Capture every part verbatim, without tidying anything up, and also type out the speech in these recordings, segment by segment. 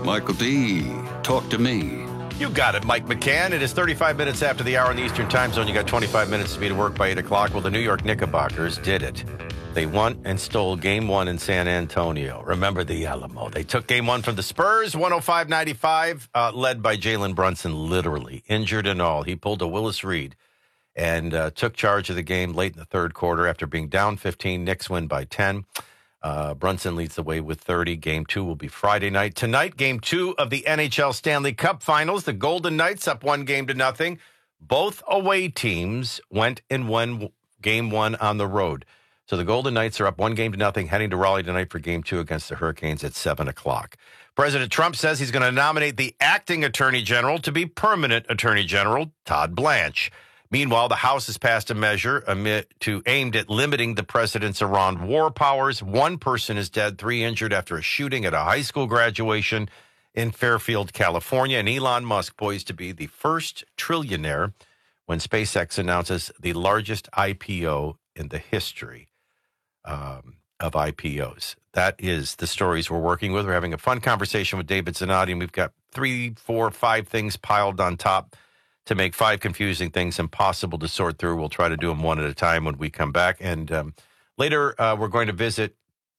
Michael D. Talk to me. You got it, Mike McCann. It is thirty-five minutes after the hour in the Eastern Time Zone. You got twenty-five minutes to be to work by eight o'clock. Well, the New York Knickerbockers did it. They won and stole game one in San Antonio. Remember the Alamo. They took game one from the Spurs, one oh five ninety-five, uh, led by Jalen Brunson, literally, injured and all. He pulled a Willis Reed and uh, took charge of the game late in the third quarter after being down fifteen. Knicks win by ten. Uh, Brunson leads the way with thirty. Game two will be Friday night. Tonight, game two of the N H L Stanley Cup Finals. The Golden Knights up one game to nothing. Both away teams went and won game one on the road. So the Golden Knights are up one game to nothing, heading to Raleigh tonight for game two against the Hurricanes at seven o'clock. President Trump says he's going to nominate the acting attorney general to be permanent attorney general, Todd Blanche. Meanwhile, the House has passed a measure amid, to aimed at limiting the president's Iran war powers. One person is dead, three injured after a shooting at a high school graduation in Fairfield, California. And Elon Musk poised to be the first trillionaire when SpaceX announces the largest I P O in the history um, of I P Os. That is the stories we're working with. We're having a fun conversation with David Zanotti, and we've got three, four, five things piled on top to make five confusing things impossible to sort through. We'll try to do them one at a time when we come back. And um, later, uh, we're going to visit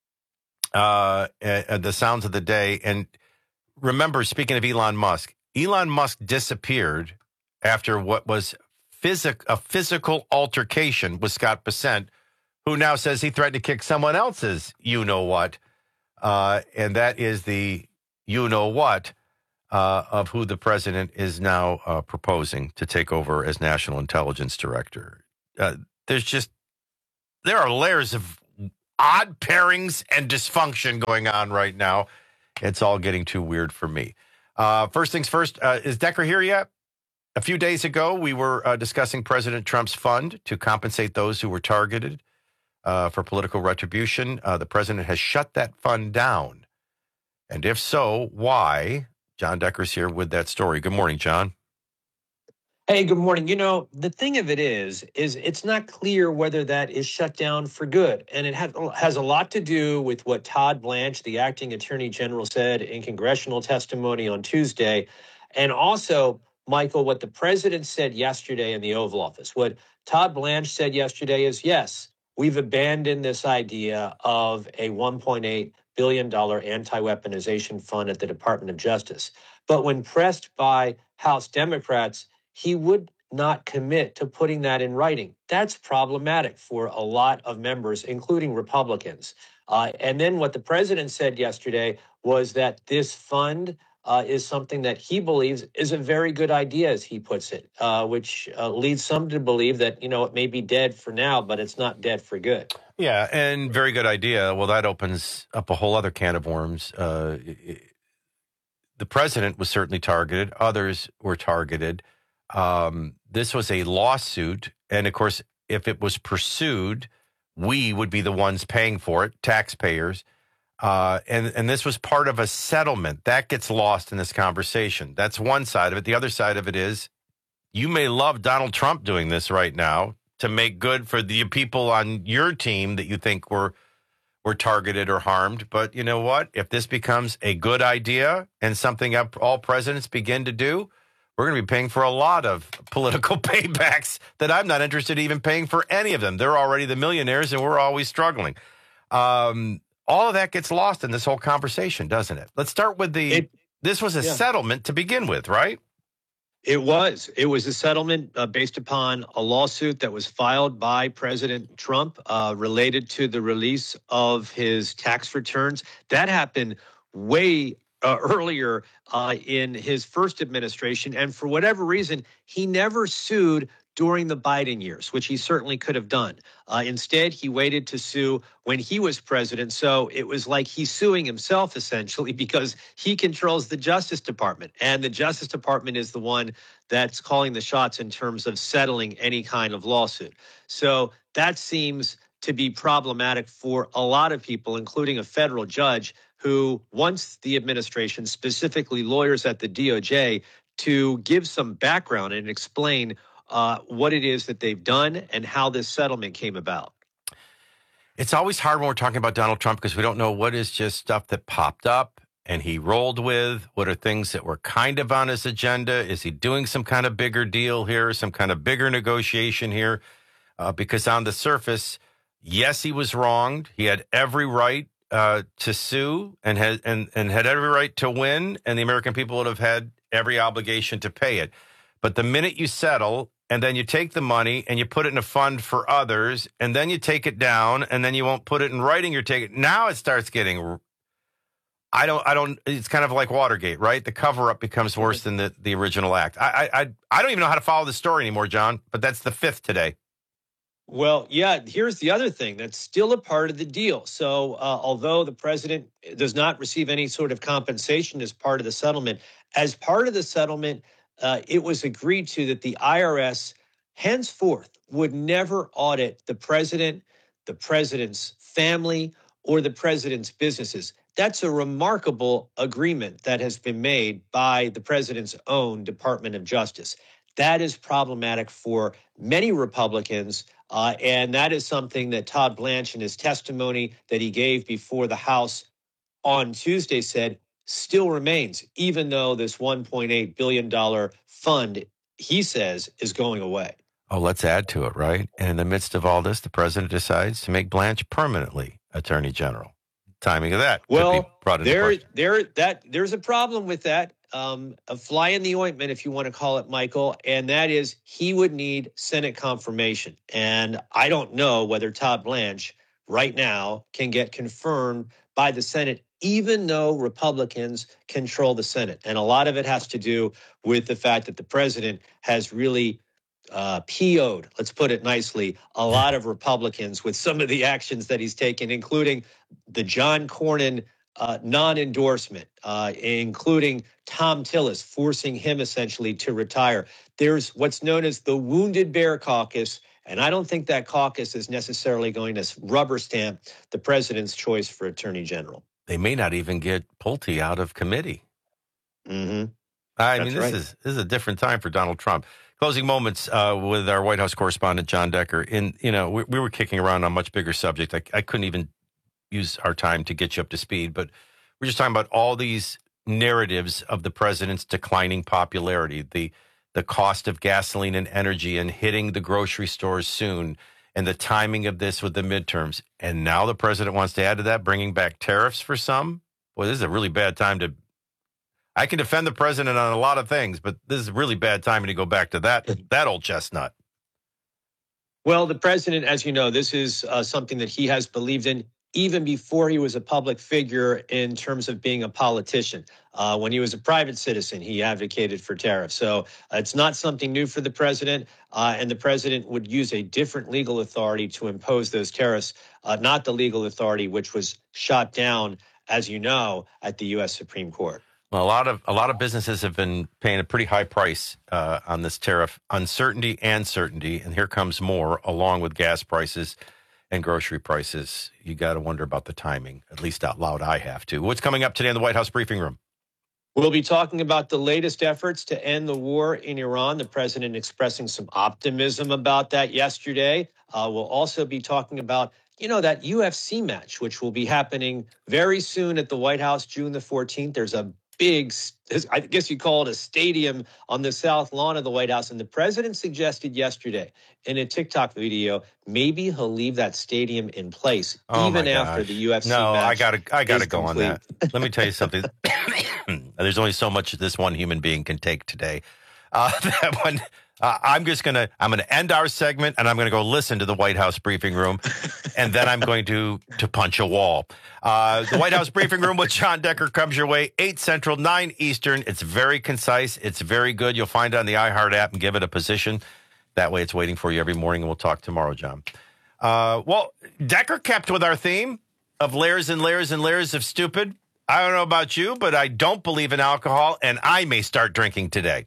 uh, uh, the sounds of the day. And remember, speaking of Elon Musk, Elon Musk disappeared after what was physic- a physical altercation with Scott Bessent, who now says he threatened to kick someone else's you-know-what. Uh, and that is the you-know-what Uh, of who the president is now uh, proposing to take over as National Intelligence Director. Uh, there's just, there are layers of odd pairings and dysfunction going on right now. It's all getting too weird for me. Uh, first things first, uh, is Decker here yet? A few days ago, we were uh, discussing President Trump's fund to compensate those who were targeted uh, for political retribution. Uh, the president has shut that fund down. And if so, why? John Decker's here with that story. Good morning, John. Hey, good morning. You know, the thing of it is, is it's not clear whether that is shut down for good. And it has, has a lot to do with what Todd Blanche, the acting attorney general, said in congressional testimony on Tuesday. And also, Michael, what the president said yesterday in the Oval Office. What Todd Blanche said yesterday is, yes, we've abandoned this idea of a one point eight billion dollars anti-weaponization fund at the Department of Justice. But when pressed by House Democrats, he would not commit to putting that in writing. That's problematic for a lot of members, including Republicans. Uh, and then what the president said yesterday was that this fund uh, is something that he believes is a very good idea, as he puts it, uh, which uh, leads some to believe that, you know, it may be dead for now, but it's not dead for good. Yeah, and very good idea. Well, that opens up a whole other can of worms. Uh, the president was certainly targeted. Others were targeted. Um, this was a lawsuit. And, of course, if it was pursued, we would be the ones paying for it, taxpayers. Uh, and, and this was part of a settlement. That gets lost in this conversation. That's one side of it. The other side of it is you may love Donald Trump doing this right now to make good for the people on your team that you think were were targeted or harmed. But you know what? If this becomes a good idea and something all presidents begin to do, we're going to be paying for a lot of political paybacks that I'm not interested in even paying for any of them. They're already the millionaires and we're always struggling. Um, all of that gets lost in this whole conversation, doesn't it? Let's start with the, it, this was a yeah. settlement to begin with, right? It was. It was a settlement uh, based upon a lawsuit that was filed by President Trump uh, related to the release of his tax returns. That happened way uh, earlier uh, in his first administration. And for whatever reason, he never sued during the Biden years, which he certainly could have done. Uh, instead, he waited to sue when he was president. So it was like he's suing himself, essentially, because he controls the Justice Department. And the Justice Department is the one that's calling the shots in terms of settling any kind of lawsuit. So that seems to be problematic for a lot of people, including a federal judge who wants the administration, specifically lawyers at the D O J, to give some background and explain Uh, what it is that they've done and how this settlement came about. It's always hard when we're talking about Donald Trump because we don't know what is just stuff that popped up and he rolled with? What are things that were kind of on his agenda? Is he doing some kind of bigger deal here, some kind of bigger negotiation here? Uh, because on the surface, yes, he was wronged. He had every right uh, to sue and had and, and had every right to win, and the American people would have had every obligation to pay it. But the minute you settle and then you take the money and you put it in a fund for others, and then you take it down and then you won't put it in writing, you're taking, now it starts getting, I don't, I don't, it's kind of like Watergate, right? The cover up becomes worse than the, the original act. I, I, I don't even know how to follow the story anymore, John, but that's the fifth today. Well, yeah, here's the other thing that's still a part of the deal. So uh, although the president does not receive any sort of compensation as part of the settlement, as part of the settlement, uh, it was agreed to that the I R S henceforth would never audit the president, the president's family, or the president's businesses. That's a remarkable agreement that has been made by the president's own Department of Justice. That is problematic for many Republicans, uh, and that is something that Todd Blanche, in his testimony that he gave before the House on Tuesday, said still remains, even though this one point eight billion dollars fund, he says, is going away. Oh, let's add to it, right? And in the midst of all this, the president decides to make Blanche permanently Attorney General. Timing of that. Well, there, there, that there's a problem with that. Um, a fly in the ointment, if you want to call it, Michael, and that is he would need Senate confirmation. And I don't know whether Todd Blanche right now can get confirmed by the Senate, even though Republicans control the Senate. And a lot of it has to do with the fact that the president has really uh, P O'd, let's put it nicely, a lot of Republicans with some of the actions that he's taken, including the John Cornyn uh, non-endorsement, uh, including Tom Tillis, forcing him essentially to retire. There's what's known as the Wounded Bear Caucus, and I don't think that caucus is necessarily going to rubber stamp the president's choice for Attorney General. They may not even get Pulte out of committee. Mm-hmm. I That's mean, this right. is this is a different time for Donald Trump. Closing moments uh, with our White House correspondent, John Decker. In, you know, we, we were kicking around on a much bigger subject. I, I couldn't even use our time to get you up to speed, but we're just talking about all these narratives of the president's declining popularity, the the cost of gasoline and energy and hitting the grocery stores soon, and the timing of this with the midterms. And now the president wants to add to that, bringing back tariffs for some. Boy, this is a really bad time to... I can defend the president on a lot of things, but this is really bad timing to go back to that that old chestnut. Well, the president, as you know, this is uh, something that he has believed in even before he was a public figure in terms of being a politician. Uh, when he was a private citizen, he advocated for tariffs. So uh, it's not something new for the president, uh, and the president would use a different legal authority to impose those tariffs, uh, not the legal authority which was shot down, as you know, at the U S Supreme Court. Well, a lot of a lot of businesses have been paying a pretty high price uh, on this tariff uncertainty and certainty, and here comes more, along with gas prices and grocery prices. You got to wonder about the timing. At least out loud, I have to. What's coming up today in the White House briefing room? We'll be talking about the latest efforts to end the war in Iran. The president expressing some optimism about that yesterday. Uh, we'll also be talking about, you know, that U F C match, which will be happening very soon at the White House, June the fourteenth. There's a big, I guess you call it a stadium on the south lawn of the White House. And the president suggested yesterday in a TikTok video, maybe he'll leave that stadium in place oh even after the U F C no, match. I gotta, I gotta go complete. on that. Let me tell you something. There's only so much this one human being can take today. Uh, that one, uh, I'm just gonna, I'm gonna end our segment, and I'm gonna go listen to the White House briefing room, and then I'm going to to punch a wall. Uh, the White House briefing room with John Decker comes your way, eight Central, nine Eastern. It's very concise. It's very good. You'll find it on the iHeart app and give it a position. That way, it's waiting for you every morning, and we'll talk tomorrow, John. Uh, well, Decker kept with our theme of layers and layers and layers of stupid. I don't know about you, but I don't believe in alcohol, and I may start drinking today.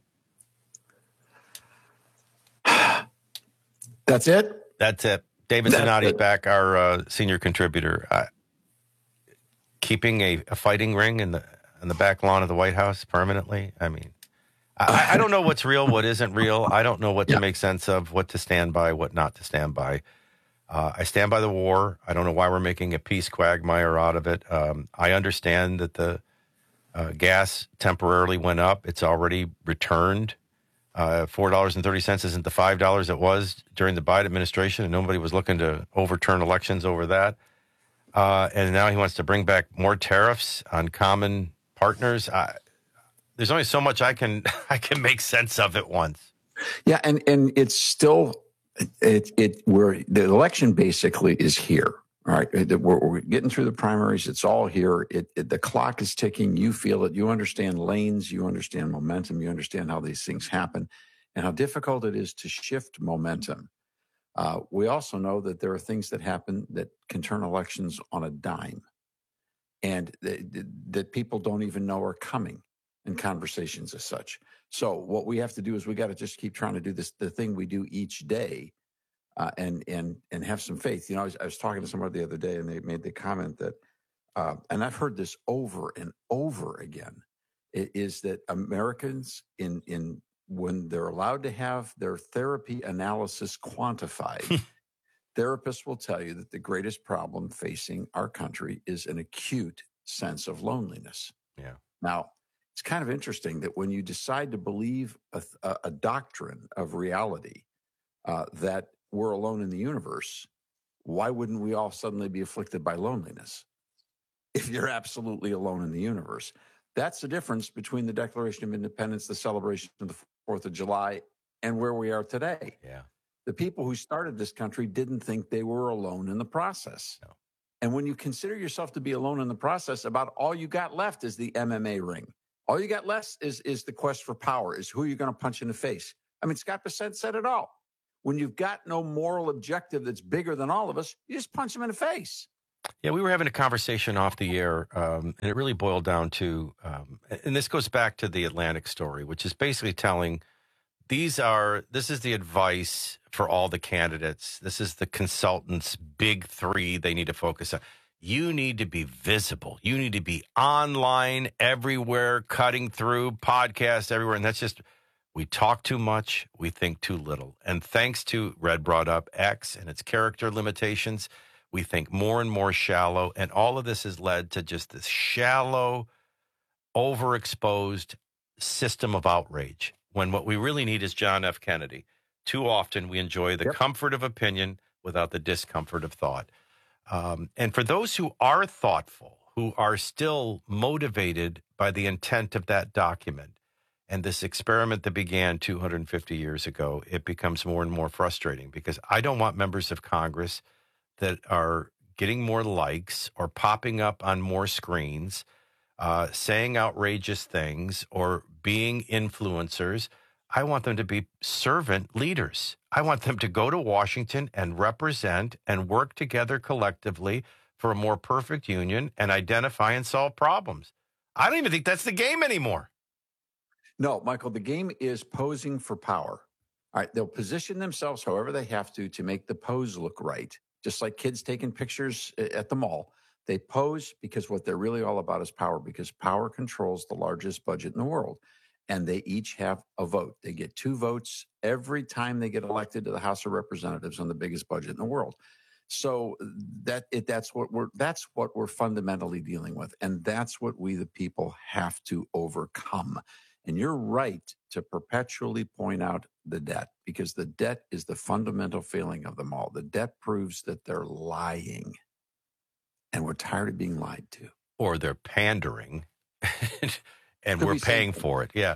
That's it? That's it. David Zanotti back, our uh, senior contributor. Uh, keeping a, a fighting ring in the in the back lawn of the White House permanently. I mean, I, I don't know what's real, what isn't real. I don't know what yeah. to make sense of, what to stand by, what not to stand by. Uh, I stand by the war. I don't know why we're making a peace quagmire out of it. Um, I understand that the Uh, gas temporarily went up. It's already returned. Uh, four dollars and thirty cents isn't the five dollars it was during the Biden administration, and nobody was looking to overturn elections over that. Uh, and now he wants to bring back more tariffs on common partners. I, there's only so much I can I can make sense of at once. Yeah, and, and it's still it it where the election basically is here. All right, we're, we're getting through the primaries. It's all here. It, it the clock is ticking. You feel it. You understand lanes. You understand momentum. You understand how these things happen, and how difficult it is to shift momentum. Uh, we also know that there are things that happen that can turn elections on a dime, and th- th- that people don't even know are coming in conversations as such. So what we have to do is we got to just keep trying to do this, the thing we do each day. Uh, and and and have some faith. You know, I was, I was talking to someone the other day, and they made the comment that, uh, and I've heard this over and over again, it is that Americans, in in when they're allowed to have their therapy analysis quantified, therapists will tell you that the greatest problem facing our country is an acute sense of loneliness. Yeah. Now, it's kind of interesting that when you decide to believe a, a, a doctrine of reality, uh, that we're alone in the universe, why wouldn't we all suddenly be afflicted by loneliness if you're absolutely alone in the universe? That's the difference between the Declaration of Independence, the celebration of the fourth of July, and where we are today. Yeah. The people who started this country didn't think they were alone in the process. No. And when you consider yourself to be alone in the process, about all you got left is the M M A ring. All you got left is, is the quest for power, is who you're going to punch in the face. I mean, Scott Bessent said it all. When you've got no moral objective that's bigger than all of us, you just punch them in the face. Yeah, we were having a conversation off the air, um, and it really boiled down to, um, and this goes back to the Atlantic story, which is basically telling these are, this is the advice for all the candidates. This is the consultants' big three they need to focus on. You need to be visible. You need to be online everywhere, cutting through podcasts everywhere. And that's just, we talk too much, we think too little. And thanks to, Red brought up X and its character limitations, we think more and more shallow. And all of this has led to just this shallow, overexposed system of outrage. When what we really need is John F. Kennedy. Too often we enjoy the Yep. comfort of opinion without the discomfort of thought. Um, and for those who are thoughtful, who are still motivated by the intent of that document, and this experiment that began two hundred fifty years ago, it becomes more and more frustrating because I don't want members of Congress that are getting more likes or popping up on more screens, uh, saying outrageous things or being influencers. I want them to be servant leaders. I want them to go to Washington and represent and work together collectively for a more perfect union and identify and solve problems. I don't even think that's the game anymore. No, Michael, the game is posing for power. All right, they'll position themselves however they have to to make the pose look right. Just like kids taking pictures at the mall. They pose because what they're really all about is power, because power controls the largest budget in the world. And they each have a vote. They get two votes every time they get elected to the House of Representatives on the biggest budget in the world. So that it, that's what we're that's what we're fundamentally dealing with. And that's what we, the people, have to overcome. And you're right to perpetually point out the debt, because the debt is the fundamental failing of them all. The debt proves that they're lying. And we're tired of being lied to. Or they're pandering, and Could we're be paying something. for it. Yeah.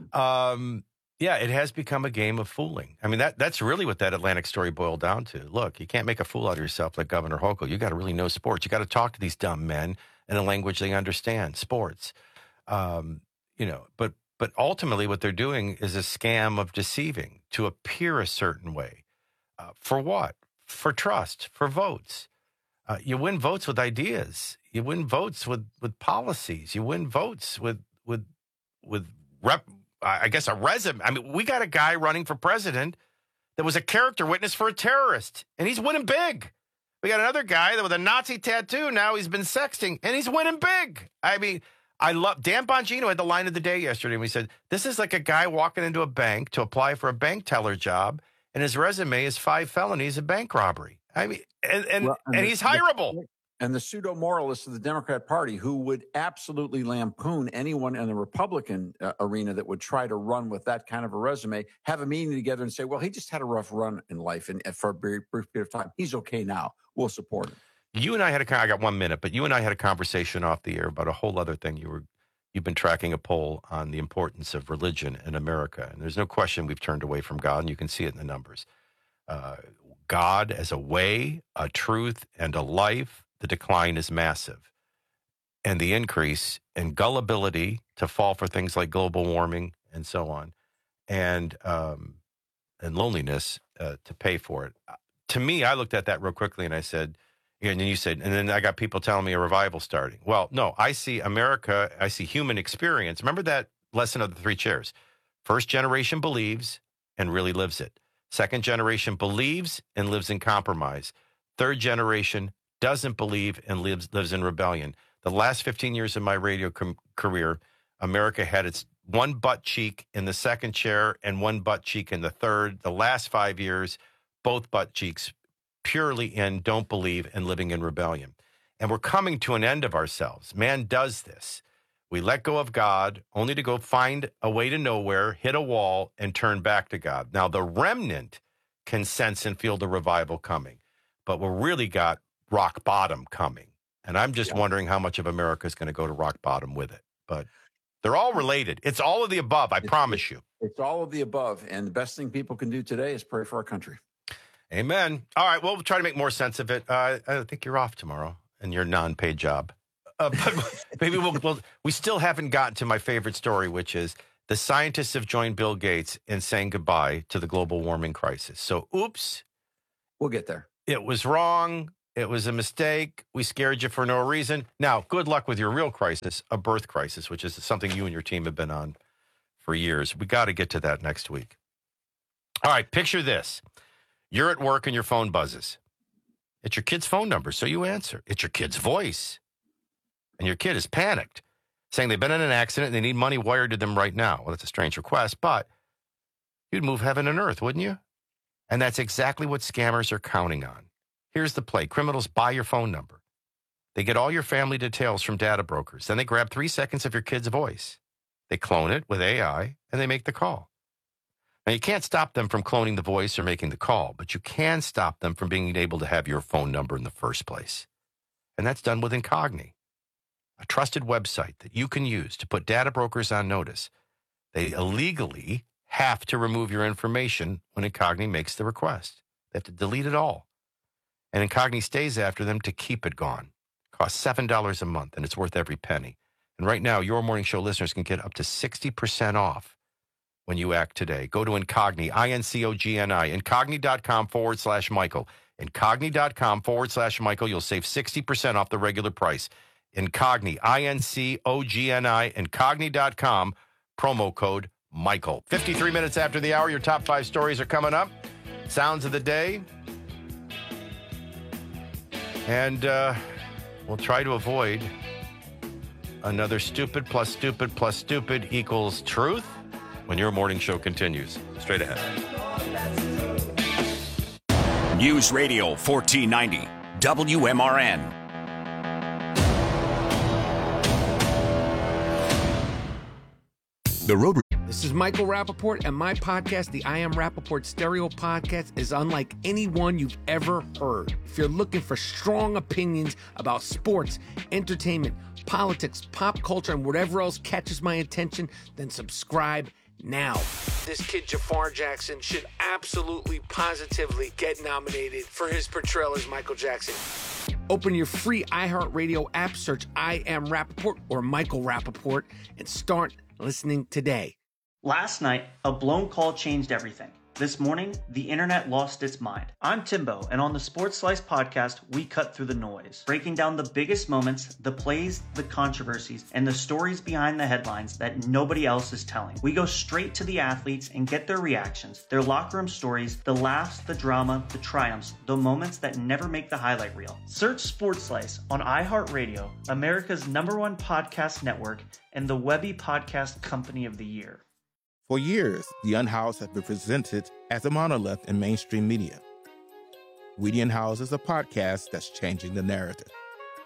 Um, yeah, it has become a game of fooling. I mean, that that's really what that Atlantic story boiled down to. Look, you can't make a fool out of yourself like Governor Hochul. You got to really know sports. You got to talk to these dumb men in a language they understand, sports. Um, you know, but but ultimately what they're doing is a scam of deceiving to appear a certain way. Uh, for what? For trust, for votes. Uh, you win votes with ideas. You win votes with, with policies. You win votes with with with rep. I guess a resume. I mean, we got a guy running for president that was a character witness for a terrorist, and he's winning big. We got another guy that with a Nazi tattoo. Now he's been sexting, and he's winning big. I mean, I love Dan Bongino had the line of the day yesterday. And we said this is like a guy walking into a bank to apply for a bank teller job, and his resume is five felonies of bank robbery. I mean, and and, Well, and he's hireable. And the pseudo-moralists of the Democrat Party who would absolutely lampoon anyone in the Republican uh, arena that would try to run with that kind of a resume, have a meeting together and say, well, he just had a rough run in life and, and for a brief, brief period of time. He's okay now. We'll support him. You and I had a, I got one minute, but you and I had a conversation off the air about a whole other thing. You were, you've been tracking a poll on the importance of religion in America. And there's no question we've turned away from God, and you can see it in the numbers. Uh, God as a way, a truth, and a life, the decline is massive. And the increase in gullibility to fall for things like global warming and so on, and um, and loneliness uh, to pay for it. To me, I looked at that real quickly and I said, and then you said, and then I got people telling me a revival starting. Well, no, I see America, I see human experience. Remember that lesson of the three chairs? First generation believes and really lives it. Second generation believes and lives in compromise. Third generation doesn't believe and lives lives in rebellion. The last fifteen years of my radio com- career, America had its one butt cheek in the second chair and one butt cheek in the third. The last five years, both butt cheeks purely in don't believe and living in rebellion. And we're coming to an end of ourselves. Man does this. We let go of God only to go find a way to nowhere, hit a wall, and turn back to God. Now, the remnant can sense and feel the revival coming, but we really got rock bottom coming. And I'm just yeah. wondering how much of America is going to go to rock bottom with it. But they're all related. It's all of the above, I it's, promise you. It's all of the above. And the best thing people can do today is pray for our country. Amen. All right, well, we'll try to make more sense of it. Uh, I think you're off tomorrow in your non-paid job. Uh, but maybe we'll, we'll, we still haven't gotten to my favorite story, which is the scientists have joined Bill Gates in saying goodbye to the global warming crisis. So, oops. We'll get there. It was wrong. It was a mistake. We scared you for no reason. Now, good luck with your real crisis, a birth crisis, which is something you and your team have been on for years. We got to get to that next week. All right, picture this. You're at work and your phone buzzes. It's your kid's phone number, so you answer. It's your kid's voice. And your kid is panicked, saying they've been in an accident and they need money wired to them right now. Well, that's a strange request, but you'd move heaven and earth, wouldn't you? And that's exactly what scammers are counting on. Here's the play. Criminals buy your phone number. They get all your family details from data brokers. Then they grab three seconds of your kid's voice. They clone it with A I, and they make the call. Now, you can't stop them from cloning the voice or making the call, but you can stop them from being able to have your phone number in the first place. And that's done with Incogni, a trusted website that you can use to put data brokers on notice. They illegally have to remove your information when Incogni makes the request. They have to delete it all. And Incogni stays after them to keep it gone. It costs seven dollars a month, and it's worth every penny. And right now, your Morning Show listeners can get up to sixty percent off when you act today. Go to Incogni, I N C O G N I, incogni.com forward slash Michael. Incogni.com forward slash Michael. You'll save sixty percent off the regular price. Incogni, I N C O G N I, incogni dot com, promo code Michael. fifty-three minutes after the hour, your top five stories are coming up. Sounds of the day. And uh, we'll try to avoid another stupid plus stupid plus stupid equals truth when your morning show continues. Straight ahead. News Radio fourteen ninety, W M R N. The road. This is Michael Rappaport, and my podcast, the I Am Rappaport Stereo Podcast, is unlike any one you've ever heard. If you're looking for strong opinions about sports, entertainment, politics, pop culture, and whatever else catches my attention, then subscribe now. This kid, Jafar Jackson, should absolutely, positively get nominated for his portrayal as Michael Jackson. Open your free iHeartRadio app, search I Am Rappaport or Michael Rappaport, and start listening today. Last night, a blown call changed everything. This morning, the internet lost its mind. I'm Timbo, and on the Sports Slice podcast, we cut through the noise, breaking down the biggest moments, the plays, the controversies, and the stories behind the headlines that nobody else is telling. We go straight to the athletes and get their reactions, their locker room stories, the laughs, the drama, the triumphs, the moments that never make the highlight reel. Search Sports Slice on iHeartRadio, America's number one podcast network, and the Webby Podcast Company of the Year. For years, The Unhoused has been presented as a monolith in mainstream media. We The Unhoused is a podcast that's changing the narrative.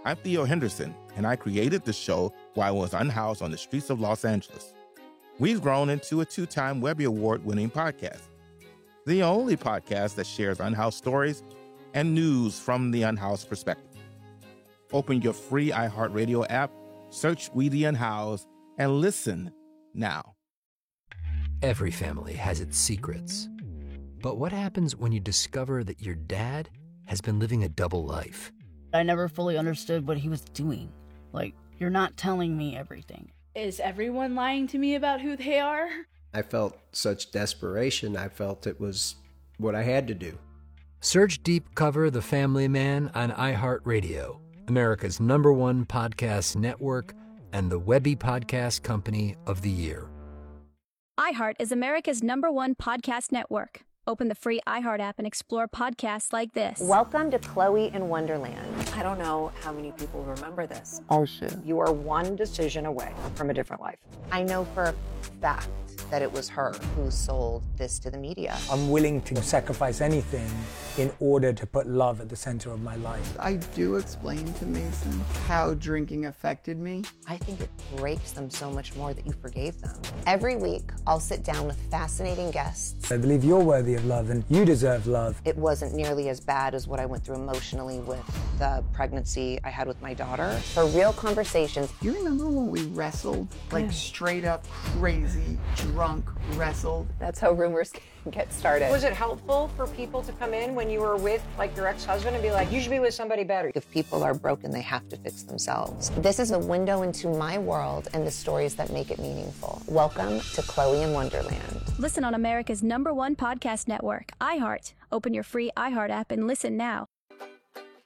I'm Theo Henderson, and I created the show while I was unhoused on the streets of Los Angeles. We've grown into a two-time Webby Award-winning podcast, the only podcast that shares unhoused stories and news from the unhoused perspective. Open your free iHeartRadio app, search We the Unhoused, and listen now. Every family has its secrets. But what happens when you discover that your dad has been living a double life? I never fully understood what he was doing. Like, you're not telling me everything. Is everyone lying to me about who they are? I felt such desperation. I felt it was what I had to do. Search Deep Cover The Family Man on iHeartRadio, America's number one podcast network and the Webby Podcast Company of the Year. iHeart is America's number one podcast network. Open the free iHeart app and explore podcasts like this. Welcome to Chloe in Wonderland. I don't know how many people remember this. Oh, shit. You are one decision away from a different life. I know for a fact that it was her who sold this to the media. I'm willing to sacrifice anything in order to put love at the center of my life. I do explain to Mason how drinking affected me. I think it breaks them so much more that you forgave them. Every week, I'll sit down with fascinating guests. I believe you're worthy of love and you deserve love. It wasn't nearly as bad as what I went through emotionally with the pregnancy I had with my daughter. For real conversations. You remember when we wrestled? Like straight up crazy, drunk wrestled? That's how rumors get started. Was it helpful for people to come in when you were with like your ex-husband and be like, you should be with somebody better? If people are broken, they have to fix themselves. This is a window into my world and the stories that make it meaningful. Welcome to Chloe in Wonderland. Listen on America's number one podcast network, iHeart. Open your free iHeart app and listen now.